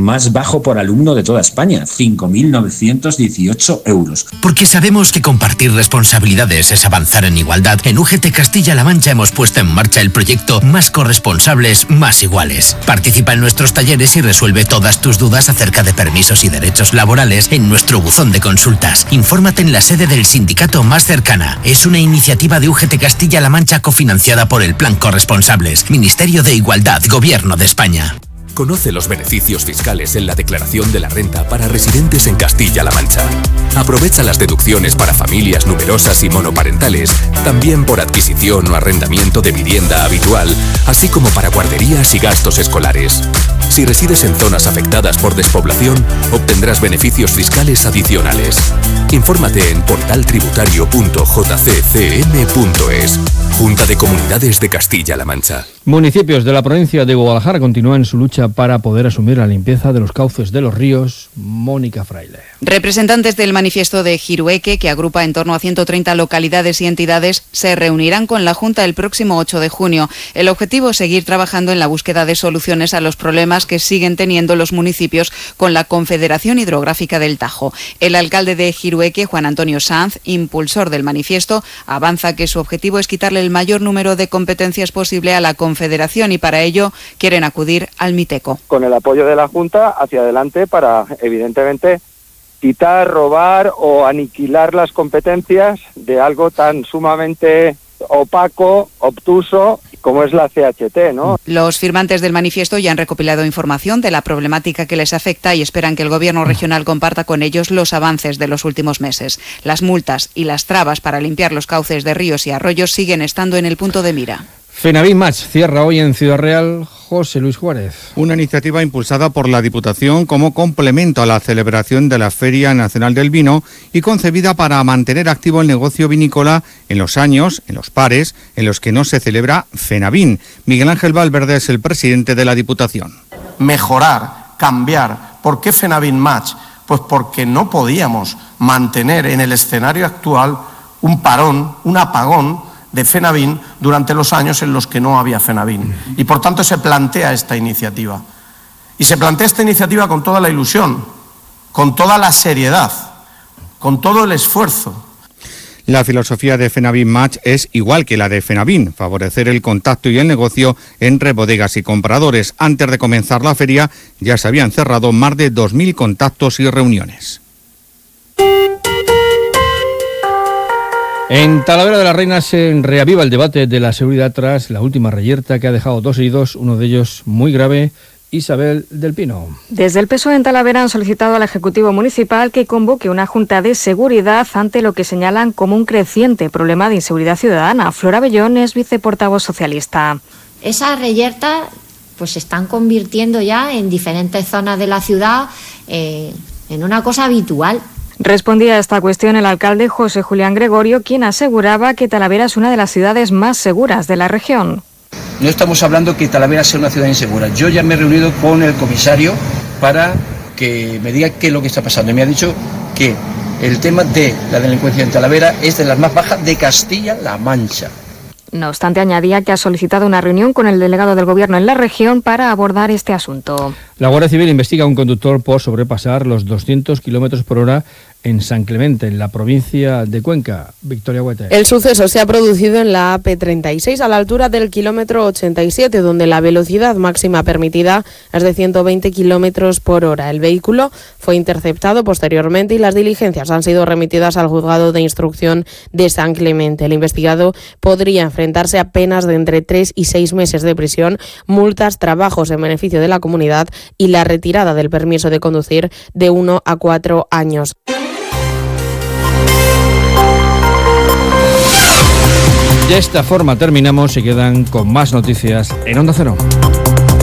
más bajo por alumno de toda España, 5.918 euros. Porque sabemos que compartir responsabilidades es avanzar en igualdad. En UGT Castilla-La Mancha hemos puesto en marcha el proyecto Más corresponsables, más iguales. Participa en nuestros talleres y resuelve todas tus dudas acerca de permisos y derechos laborales en nuestro buzón de consultas. Infórmate en la sede del sindicato más cercana. Es una iniciativa de UGT Castilla-La Mancha cofinanciada por el Plan Corresponsables, Ministerio de Igualdad, Gobierno de España. Conoce los beneficios fiscales en la declaración de la renta para residentes en Castilla-La Mancha. Aprovecha las deducciones para familias numerosas y monoparentales, también por adquisición o arrendamiento de vivienda habitual, así como para guarderías y gastos escolares. Si resides en zonas afectadas por despoblación, obtendrás beneficios fiscales adicionales. Infórmate en portaltributario.jccm.es. Junta de Comunidades de Castilla-La Mancha. Municipios de la provincia de Guadalajara continúan su lucha para poder asumir la limpieza de los cauces de los ríos. Mónica Fraile. Representantes del manifiesto de Jirueque, que agrupa en torno a 130 localidades y entidades, se reunirán con la Junta el próximo 8 de junio. El objetivo es seguir trabajando en la búsqueda de soluciones a los problemas que siguen teniendo los municipios con la Confederación Hidrográfica del Tajo. El alcalde de Jirueque, Juan Antonio Sanz, impulsor del manifiesto, avanza que su objetivo es quitarle el mayor número de competencias posible a la Confederación y para ello quieren acudir al Miteco. Con el apoyo de la Junta hacia adelante para, evidentemente, quitar, robar o aniquilar las competencias de algo tan sumamente opaco, obtuso, como es la CHT, ¿no? Los firmantes del manifiesto ya han recopilado información de la problemática que les afecta y esperan que el gobierno regional comparta con ellos los avances de los últimos meses. Las multas y las trabas para limpiar los cauces de ríos y arroyos siguen estando en el punto de mira. Fenavín Match cierra hoy en Ciudad Real. José Luis Juárez. Una iniciativa impulsada por la Diputación como complemento a la celebración de la Feria Nacional del Vino y concebida para mantener activo el negocio vinícola en los años, en los pares, en los que no se celebra Fenavín. Miguel Ángel Valverde es el presidente de la Diputación. Mejorar, cambiar. ¿Por qué Fenavín Match? Pues porque no podíamos mantener en el escenario actual un parón, un apagón de Fenavín durante los años en los que no había Fenavín. Y por tanto se plantea esta iniciativa. Y se plantea esta iniciativa con toda la ilusión, con toda la seriedad, con todo el esfuerzo. La filosofía de Fenavín Match es igual que la de Fenavín, favorecer el contacto y el negocio entre bodegas y compradores. Antes de comenzar la feria ya se habían cerrado más de 2.000 contactos y reuniones. En Talavera de la Reina se reaviva el debate de la seguridad tras la última reyerta que ha dejado 2 heridos, uno de ellos muy grave. Isabel del Pino. Desde el PSOE en Talavera han solicitado al Ejecutivo Municipal que convoque una junta de seguridad ante lo que señalan como un creciente problema de inseguridad ciudadana. Flora Bellón es viceportavoz socialista. Esas reyertas pues se están convirtiendo ya en diferentes zonas de la ciudad en una cosa habitual. Respondía a esta cuestión el alcalde José Julián Gregorio, quien aseguraba que Talavera es una de las ciudades más seguras de la región. No estamos hablando que Talavera sea una ciudad insegura. Yo ya me he reunido con el comisario para que me diga qué es lo que está pasando. Y me ha dicho que el tema de la delincuencia en Talavera es de las más bajas de Castilla-La Mancha. No obstante, añadía que ha solicitado una reunión con el delegado del Gobierno en la región para abordar este asunto. La Guardia Civil investiga a un conductor por sobrepasar los 200 kilómetros por hora en San Clemente, en la provincia de Cuenca. Victoria Huete. El suceso se ha producido en la AP36 a la altura del kilómetro 87, donde la velocidad máxima permitida es de 120 kilómetros por hora. El vehículo fue interceptado posteriormente y las diligencias han sido remitidas al juzgado de instrucción de San Clemente. El investigado podría enfrentarse a penas de entre 3 y 6 meses de prisión, multas, trabajos en beneficio de la comunidad y la retirada del permiso de conducir de 1 a 4 años. De esta forma terminamos y quedan con más noticias en Onda Cero.